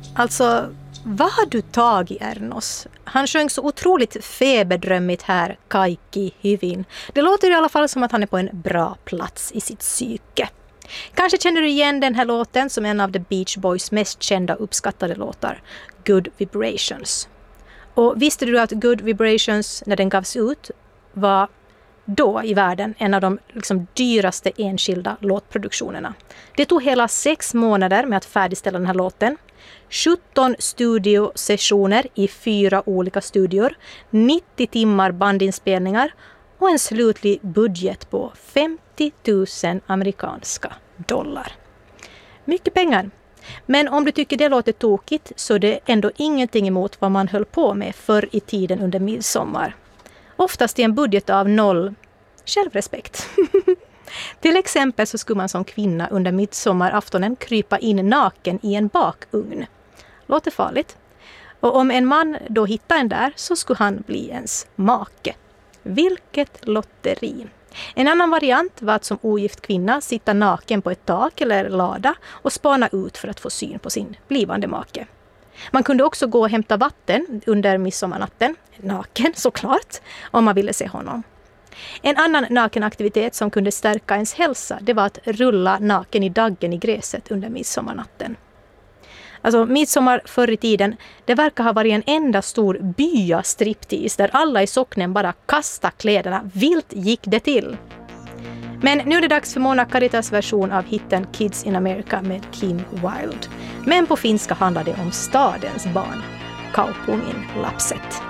Alltså, vad har du tagit, Ernos? Han sjöng så otroligt feberdrömmigt här, Kaikki hyvin. Det låter i alla fall som att han är på en bra plats i sitt psyke. Kanske känner du igen den här låten som en av The Beach Boys mest kända och uppskattade låtar, Good Vibrations. Och visste du att Good Vibrations, när den gavs ut, var då i världen en av de dyraste enskilda låtproduktionerna. Det tog hela 6 månader med att färdigställa den här låten. 17 studiosessioner i 4 olika studior, 90 timmar bandinspelningar och en slutlig budget på 50 000 amerikanska dollar. Mycket pengar. Men om du tycker det låter tokigt så är det ändå ingenting emot vad man höll på med förr i tiden under midsommar. Oftast i en budget av 0 självrespekt. Till exempel så skulle man som kvinna under midsommaraftonen krypa in naken i en bakugn. Låter farligt. Och om en man då hittar en där så skulle han bli ens make. Vilket lotteri! En annan variant var att som ogift kvinna sitta naken på ett tak eller lada och spana ut för att få syn på sin blivande make. Man kunde också gå och hämta vatten under midsommarnatten, naken såklart, om man ville se honom. En annan nakenaktivitet som kunde stärka ens hälsa, det var att rulla naken i daggen i gräset under midsommarnatten. Alltså midsommar förr i tiden, det verkar ha varit en enda stor byastriptease där alla i socknen bara kastade kläderna. Vilt gick det till. Men nu är det dags för Mona Karitas version av hitten Kids in America med Kim Wilde. Men på finska handlar det om stadens barn. Kaupungin lapset.